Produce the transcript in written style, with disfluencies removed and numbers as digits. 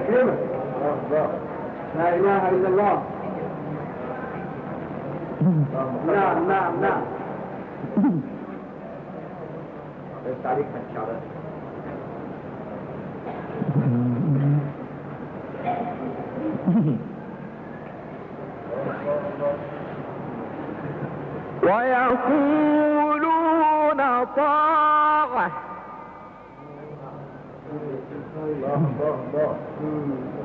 يكرمك. لا إله إلا الله. نعم نعم نعم. بس عليك هالشعر. ويقولون طاعة.